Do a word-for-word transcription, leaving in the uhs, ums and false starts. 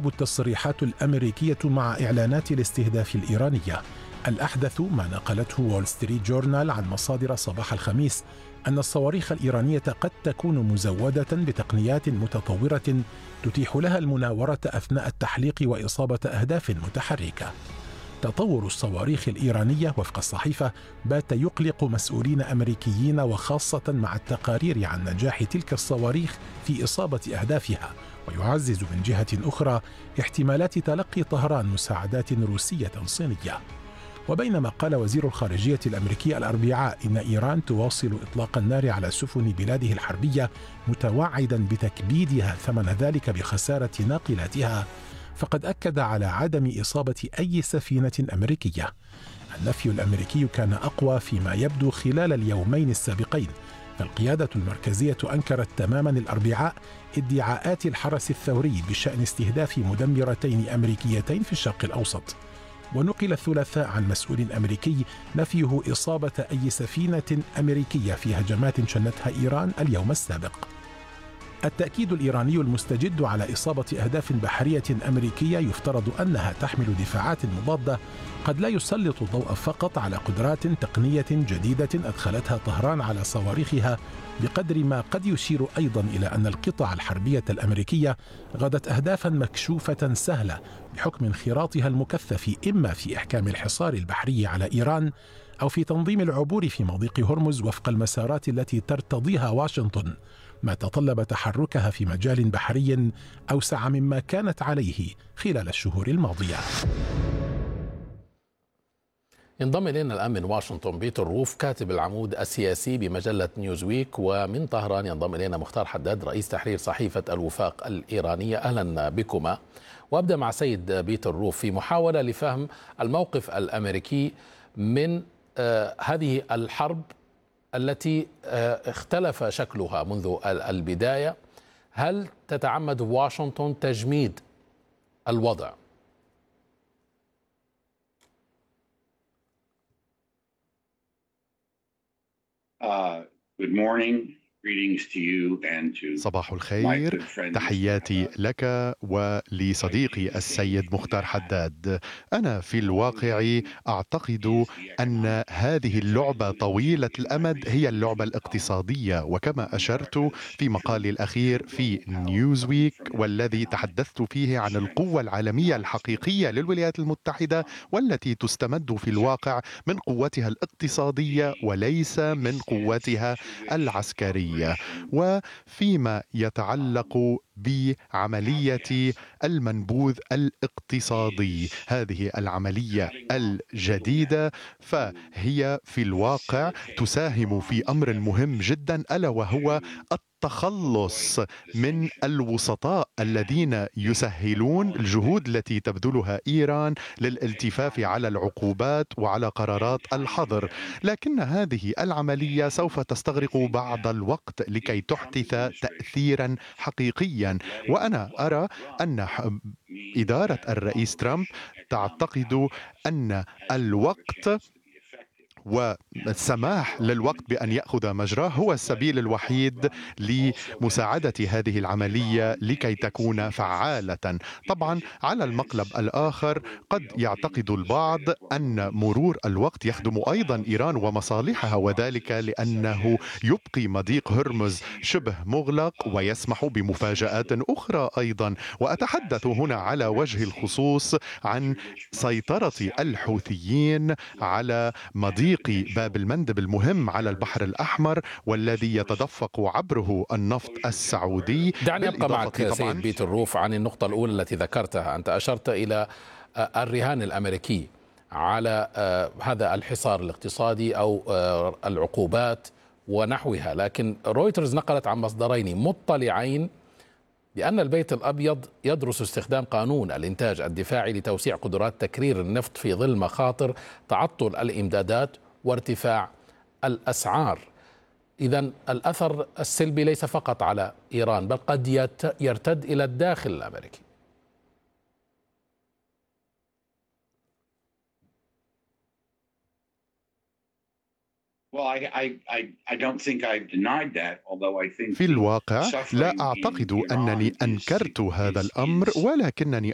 تتقارب التصريحات الأمريكية مع إعلانات الاستهداف الإيرانية. الأحدث ما نقلته وول ستريت جورنال عن مصادر صباح الخميس أن الصواريخ الإيرانية قد تكون مزودة بتقنيات متطورة تتيح لها المناورة أثناء التحليق وإصابة أهداف متحركة. تطور الصواريخ الإيرانية وفق الصحيفة بات يقلق مسؤولين أمريكيين، وخاصة مع التقارير عن نجاح تلك الصواريخ في إصابة أهدافها، ويعزز من جهة أخرى احتمالات تلقي طهران مساعدات روسية صينية. وبينما قال وزير الخارجية الأمريكي الأربعاء إن إيران تواصل إطلاق النار على سفن بلاده الحربية متوعدا بتكبيدها ثمن ذلك بخسارة ناقلاتها، فقد أكد على عدم إصابة أي سفينة أمريكية. النفي الأمريكي كان أقوى فيما يبدو خلال اليومين السابقين، فالقيادة المركزية أنكرت تماما الأربعاء ادعاءات الحرس الثوري بشأن استهداف مدمرتين أمريكيتين في الشرق الأوسط. ونقل الثلاثاء عن مسؤول أمريكي نفيه إصابة أي سفينة أمريكية في هجمات شنتها إيران اليوم السابق. التأكيد الإيراني المستجد على إصابة أهداف بحرية أمريكية يفترض أنها تحمل دفاعات مضادة قد لا يسلط الضوء فقط على قدرات تقنية جديدة أدخلتها طهران على صواريخها، بقدر ما قد يشير أيضا إلى أن القطع الحربية الأمريكية غدت أهدافا مكشوفة سهلة بحكم انخراطها المكثف إما في إحكام الحصار البحري على إيران أو في تنظيم العبور في مضيق هرمز وفق المسارات التي ترتضيها واشنطن، ما تطلب تحركها في مجال بحري أوسع مما كانت عليه خلال الشهور الماضية. ينضم إلينا الآن من واشنطن بيتر روف كاتب العمود السياسي بمجلة نيوزويك، ومن طهران ينضم إلينا مختار حداد رئيس تحرير صحيفة الوفاق الإيرانية. أهلا بكما. وأبدأ مع سيد بيتر روف في محاولة لفهم الموقف الأمريكي من آه هذه الحرب التي اختلف شكلها منذ البداية. هل تتعمد واشنطن تجميد الوضع؟ Uh, good morning. صباح الخير، تحياتي لك ولصديقي السيد مختار حداد. أنا في الواقع أعتقد أن هذه اللعبة طويلة الأمد هي اللعبة الاقتصادية، وكما أشرت في مقالي الأخير في نيوزويك والذي تحدثت فيه عن القوة العالمية الحقيقية للولايات المتحدة والتي تستمد في الواقع من قوتها الاقتصادية وليس من قوتها العسكرية. وفيما يتعلق بعملية المنبوذ الاقتصادي، هذه العملية الجديدة فهي في الواقع تساهم في أمر مهم جدا، ألا وهو التخلص من الوسطاء الذين يسهلون الجهود التي تبذلها إيران للالتفاف على العقوبات وعلى قرارات الحظر. لكن هذه العملية سوف تستغرق بعض الوقت لكي تحدث تأثيرا حقيقيا، وأنا أرى أن إدارة الرئيس ترامب تعتقد أن الوقت والسماح للوقت بأن يأخذ مجراه هو السبيل الوحيد لمساعدة هذه العملية لكي تكون فعالة. طبعا على المقلب الآخر قد يعتقد البعض أن مرور الوقت يخدم أيضا إيران ومصالحها، وذلك لأنه يبقي مضيق هرمز شبه مغلق ويسمح بمفاجآت أخرى أيضا. وأتحدث هنا على وجه الخصوص عن سيطرة الحوثيين على مضيق باب المندب المهم على البحر الأحمر والذي يتدفق عبره النفط السعودي. دعني أبقى معك سيد بيتر روف عن النقطة الأولى التي ذكرتها. أنت أشرت إلى الرهان الأمريكي على هذا الحصار الاقتصادي أو العقوبات ونحوها، لكن رويترز نقلت عن مصدرين مطلعين بأن البيت الأبيض يدرس استخدام قانون الإنتاج الدفاعي لتوسيع قدرات تكرير النفط في ظل مخاطر تعطل الإمدادات وارتفاع الأسعار. إذن الأثر السلبي ليس فقط على إيران بل قد يرتد إلى الداخل الأمريكي. في الواقع لا أعتقد أنني أنكرت هذا الأمر، ولكنني